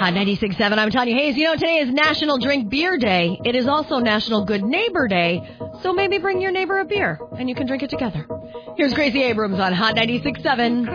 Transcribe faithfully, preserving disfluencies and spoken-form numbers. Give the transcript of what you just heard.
Hot ninety-six point seven, I'm Tanya Hayes. You know, today is National Drink Beer Day. It is also National Good Neighbor Day. So maybe bring your neighbor a beer and you can drink it together. Here's Gracie Abrams on Hot ninety-six point seven.